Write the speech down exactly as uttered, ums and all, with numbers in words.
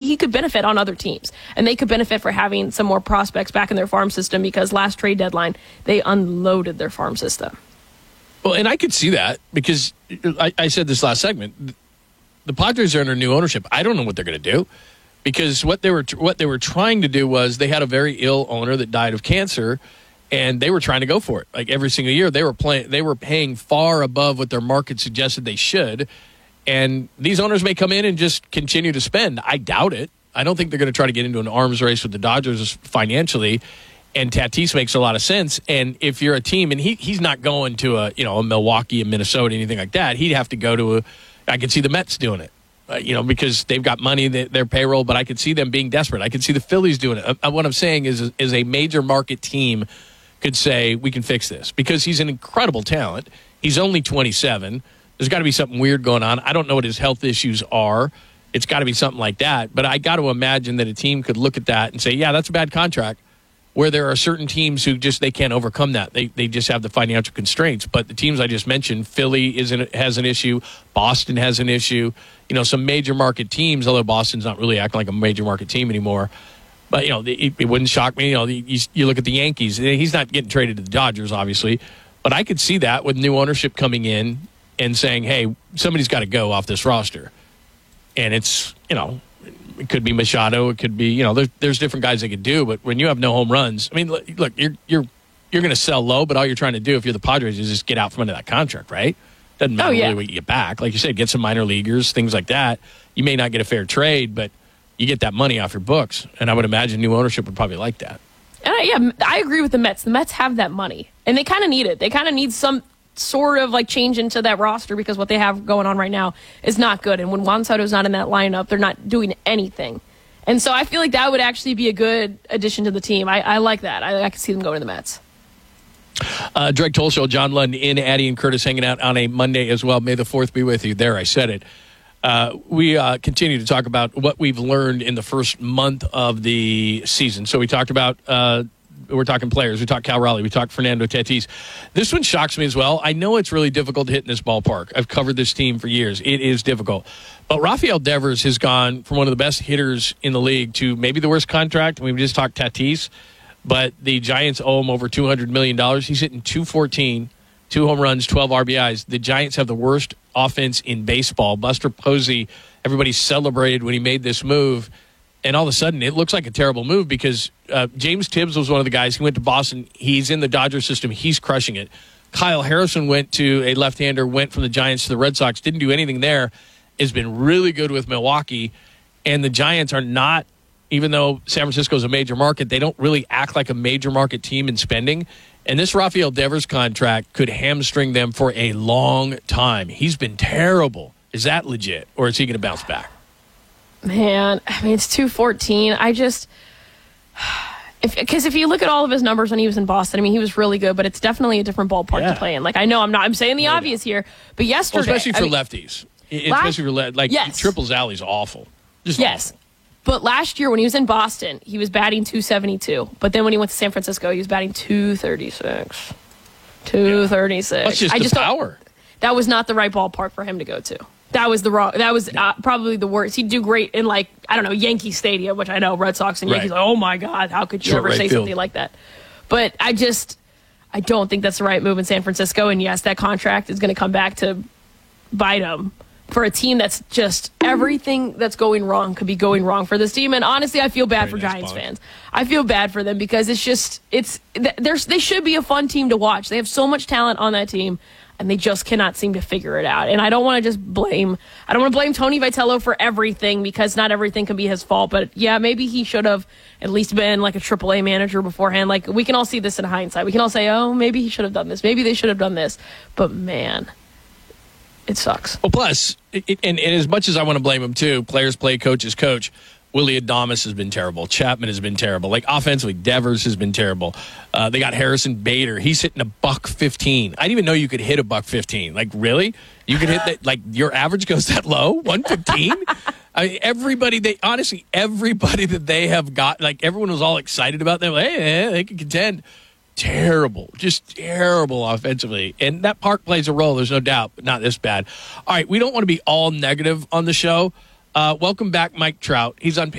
he could benefit on other teams, and they could benefit for having some more prospects back in their farm system because last trade deadline they unloaded their farm system. Well, and I could see that because I, I said this last segment. The Padres are under new ownership. I don't know what they're going to do because what they were what they were trying to do was they had a very ill owner that died of cancer, and they were trying to go for it. Like every single year, they were playing. They were paying far above what their market suggested they should. And these owners may come in and just continue to spend. I doubt it. I don't think they're going to try to get into an arms race with the Dodgers financially. And Tatis makes a lot of sense. And if you're a team, and he he's not going to a you know a Milwaukee, a Minnesota, anything like that. He'd have to go to a. I could see the Mets doing it, uh, you know, because they've got money, they, their payroll. But I could see them being desperate. I could see the Phillies doing it. Uh, what I'm saying is, is a major market team could say we can fix this because he's an incredible talent. He's only twenty-seven. There's got to be something weird going on. I don't know what his health issues are. It's got to be something like that. But I got to imagine that a team could look at that and say, yeah, that's a bad contract. Where there are certain teams who just they can't overcome that. They they just have the financial constraints. But the teams I just mentioned, Philly is in, has an issue. Boston has an issue. You know, some major market teams, although Boston's not really acting like a major market team anymore. But, you know, it, it wouldn't shock me. You know, you, you look at the Yankees. He's not getting traded to the Dodgers, obviously. But I could see that with new ownership coming in and saying, hey, somebody's got to go off this roster. And it's, you know, it could be Machado. It could be, you know, there's, there's different guys they could do. But when you have no home runs, I mean, look, you're you're you're going to sell low, but all you're trying to do if you're the Padres is just get out from under that contract, right? Doesn't matter oh, yeah. really what you get back. Like you said, get some minor leaguers, things like that. You may not get a fair trade, but you get that money off your books. And I would imagine new ownership would probably like that. And I, yeah, I agree with the Mets. The Mets have that money, and they kind of need it. They kind of need some sort of like change into that roster because what they have going on right now is not good. And when Juan Soto's not in that lineup, they're not doing anything. And so I feel like that would actually be a good addition to the team. I, I like that. I, I could see them going to the Mets. Uh, Drake Toll Show, John Lund in, Addie and Curtis hanging out on a Monday as well. May the fourth be with you. There, I said it. Uh, we uh, continue to talk about what we've learned in the first month of the season. So we talked about, uh, we're talking players. We talked Cal Raleigh. We talked Fernando Tatis. This one shocks me as well. I know it's really difficult to hit in this ballpark. I've covered this team for years. It is difficult. But Rafael Devers has gone from one of the best hitters in the league to maybe the worst contract. We just talked Tatis, but the Giants owe him over two hundred million dollars. He's hitting two fourteen, two home runs, twelve R B Is. The Giants have the worst offense in baseball. Buster Posey, everybody celebrated when he made this move. And all of a sudden, it looks like a terrible move because uh, James Tibbs was one of the guys. He went to Boston. He's in the Dodger system. He's crushing it. Kyle Harrison went to a left-hander, went from the Giants to the Red Sox, didn't do anything there, has been really good with Milwaukee. And the Giants are not, even though San Francisco is a major market, they don't really act like a major market team in spending. And this Rafael Devers contract could hamstring them for a long time. He's been terrible. Is that legit, or is he going to bounce back? Man, I mean, it's two fourteen. I just, if because if you look at all of his numbers when he was in Boston, I mean, he was really good, but it's definitely a different ballpark yeah. to play in. Like, I know I'm not, I'm saying the no, obvious no. here, but yesterday. Well, especially for I mean, lefties. Last, especially for, le- like, yes. Triples Alley's awful. Just yes. awful. But last year when he was in Boston, he was batting two seventy-two. But then when he went to San Francisco, he was batting two thirty-six. two thirty-six. That's just I the just power. That was not the right ballpark for him to go to. That was the wrong. That was uh, probably the worst. He'd do great in, like, I don't know, Yankee Stadium, which I know Red Sox and Yankees. Right. Like, oh my God, how could you Short ever right say field. something like that? But I just, I don't think that's the right move in San Francisco. And yes, that contract is going to come back to bite him for a team that's just everything that's going wrong could be going wrong for this team. And honestly, I feel bad Very for nice Giants ball. fans. I feel bad for them because it's just it's there's they should be a fun team to watch. They have so much talent on that team. And they just cannot seem to figure it out. And I don't want to just blame, I don't want to blame Tony Vitello for everything because not everything can be his fault. But yeah, maybe he should have at least been like a triple A manager beforehand. Like, we can all see this in hindsight. We can all say, oh, maybe he should have done this. Maybe they should have done this. But man, it sucks. Well, plus, it, and, and as much as I want to blame him too, players play, coaches coach. Willie Adames has been terrible. Chapman has been terrible. Like, offensively, Devers has been terrible. Uh, they got Harrison Bader. He's hitting a buck fifteen. I didn't even know you could hit a buck fifteen. Like, really? You could hit that? Like, your average goes that low? one fifteen? I mean, everybody, they honestly, everybody that they have got, like, everyone was all excited about them. Like, hey, hey, they can contend. Terrible. Just terrible offensively. And that park plays a role, there's no doubt, but not this bad. All right, we don't want to be all negative on the show. Uh, welcome back, Mike Trout. He's on